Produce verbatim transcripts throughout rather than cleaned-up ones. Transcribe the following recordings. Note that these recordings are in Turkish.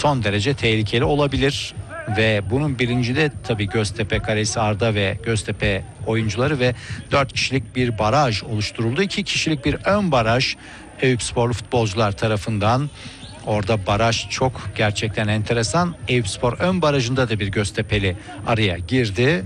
son derece tehlikeli olabilir. Ve bunun birinci de tabii Göztepe kalesi Arda ve Göztepe oyuncuları ve dört kişilik bir baraj oluşturuldu. iki kişilik bir ön baraj Eyüpsporlu futbolcular tarafından. Orada baraj çok gerçekten enteresan. Eyüpspor ön barajında da bir Göztepe'li araya girdi.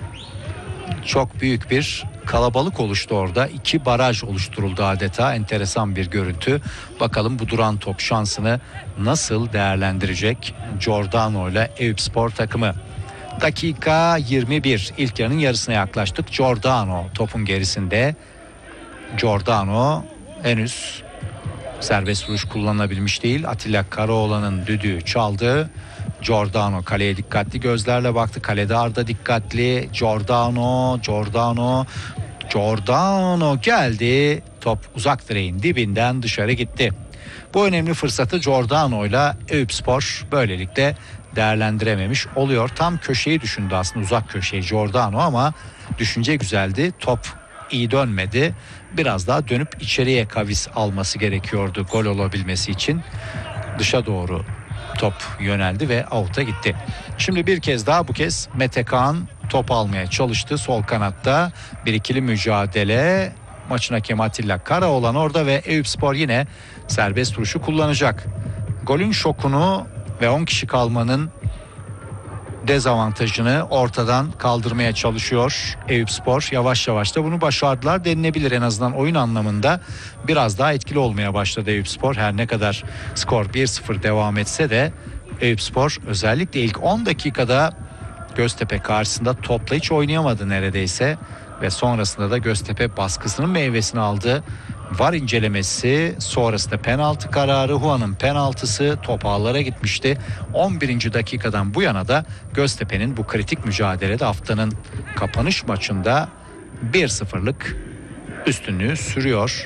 Çok büyük bir kalabalık oluştu orada. İki baraj oluşturuldu adeta. Enteresan bir görüntü. Bakalım bu duran top şansını nasıl değerlendirecek Giordano ile Eyüpspor takımı. Dakika yirmi bir. İlk yarının yarısına yaklaştık. Giordano topun gerisinde. Giordano henüz serbest vuruş kullanılabilmiş değil. Atilla Karaoğlan'ın düdüğü çaldı. Giordano kaleye dikkatli gözlerle baktı. Kalede Arda dikkatli. Giordano, Giordano, Giordano geldi. Top uzak direğin dibinden dışarı gitti. Bu önemli fırsatı Giordano ile Eyüpspor böylelikle değerlendirememiş oluyor. Tam köşeyi düşündü aslında, uzak köşeyi Giordano, ama düşünce güzeldi. Top iyi dönmedi. Biraz daha dönüp içeriye kavis alması gerekiyordu gol olabilmesi için. Dışa doğru top yöneldi ve out'a gitti. Şimdi bir kez daha, bu kez Mete Kaan top almaya çalıştı sol kanatta. Bir ikili mücadele. Maçın hakemi Atilla Karaoğlan orada ve Eyüpspor yine serbest vuruşu kullanacak. Golün şokunu ve on kişi kalmanın dezavantajını ortadan kaldırmaya çalışıyor Eyüpspor. Yavaş yavaş da bunu başardılar denilebilir, en azından oyun anlamında biraz daha etkili olmaya başladı Eyüpspor. Her ne kadar skor bir sıfır devam etse de Eyüpspor özellikle ilk on dakikada Göztepe karşısında topla hiç oynayamadı neredeyse ve sonrasında da Göztepe baskısının meyvesini aldı. V A R incelemesi sonrasında penaltı kararı, Huan'ın penaltısı, top ağlara gitmişti. on birinci dakikadan bu yana da Göztepe'nin bu kritik mücadelede haftanın kapanış maçında bir sıfırlık üstünlüğü sürüyor.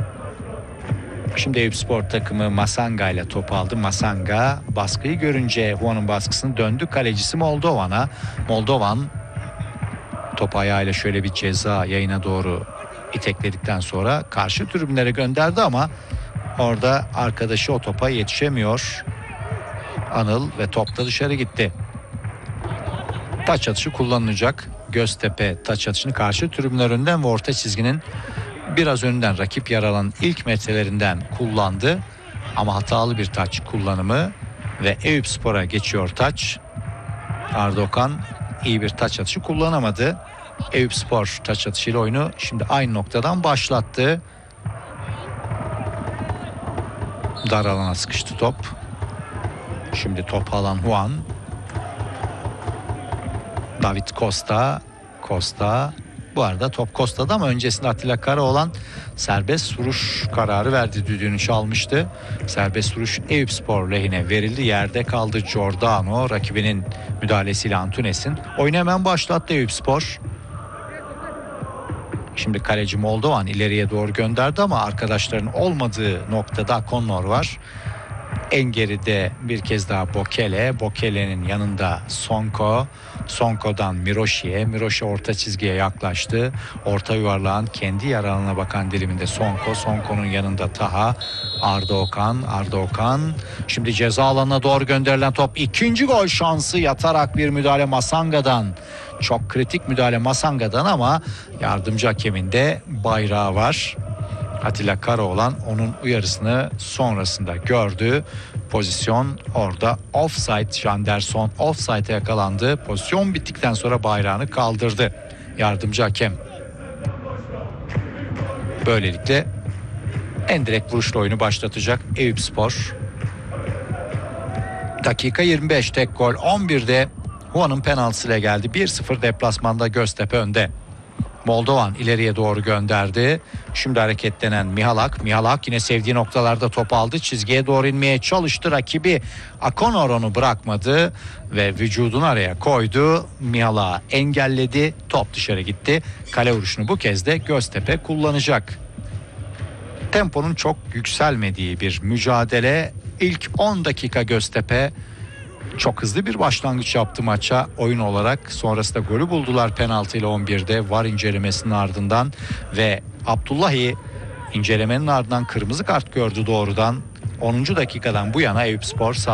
Şimdi Eyüpspor takımı Masanga ile top aldı. Masanga baskıyı görünce Huan'ın baskısını döndü. Kalecisi Moldovan'a. Moldovan top ayağıyla şöyle bir ceza yayına doğru itekledikten sonra karşı tribünlere gönderdi ama orada arkadaşı o topa yetişemiyor Anıl ve top da dışarı gitti. Taç atışı kullanılacak. Göztepe taç atışını karşı tribünler önünden ve orta çizginin biraz önünden, rakip yer alan ilk metrelerinden kullandı ama hatalı bir taç kullanımı ve Eyüpspor'a geçiyor taç. Arda Okan iyi bir taç atışı kullanamadı. Eyüpspor taç atışıyla oyunu şimdi aynı noktadan başlattı. Dar alana sıkıştı top. Şimdi top alan Huan. David Costa. Costa. Bu arada top Costa'da ama öncesinde Atilla Karaoğlan serbest vuruş kararı verdi. Düdüğünü çalmıştı. Serbest vuruş Eyüpspor lehine verildi. Yerde kaldı Giordano. Rakibinin müdahalesiyle Antunes'in. Oyunu hemen başlattı Eyüpspor. Şimdi kaleci Moldovan ileriye doğru gönderdi ama arkadaşların olmadığı noktada Connor var. En geride bir kez daha Bokele. Bokele'nin yanında Sonko. Sonko'dan Miroşi'ye. Miroşi orta çizgiye yaklaştı. Orta yuvarlağın kendi yer alanına bakan diliminde Sonko. Sonko'nun yanında Taha. Arda Okan. Arda Okan. Şimdi ceza alanına doğru gönderilen top. İkinci gol şansı, yatarak bir müdahale Masanga'dan. Çok kritik müdahale Masanga'dan ama yardımcı hakemin de bayrağı var. Atilla Karaoğlan onun uyarısını sonrasında gördü. Pozisyon orada offside. Janderson offside'e yakalandı. Pozisyon bittikten sonra bayrağını kaldırdı yardımcı hakem. Böylelikle en direkt vuruşla oyunu başlatacak Eyüpspor. Dakika yirmi beş, tek gol. on birde Huan'ın penaltısıyla geldi. bir sıfır deplasmanda Göztepe önde. Moldovan ileriye doğru gönderdi. Şimdi hareketlenen Mihalak. Mihalak yine sevdiği noktalarda top aldı. Çizgiye doğru inmeye çalıştı. Rakibi Akonor onu bırakmadı ve vücudunu araya koydu. Mihalak'ı engelledi. Top dışarı gitti. Kale vuruşunu bu kez de Göztepe kullanacak. Temponun çok yükselmediği bir mücadele. İlk on dakika Göztepe çok hızlı bir başlangıç yaptı maça oyun olarak. Sonrasında golü buldular penaltıyla on birde V A R incelemesinin ardından ve Abdullahi incelemenin ardından kırmızı kart gördü doğrudan. onuncu dakikadan bu yana Eyüpspor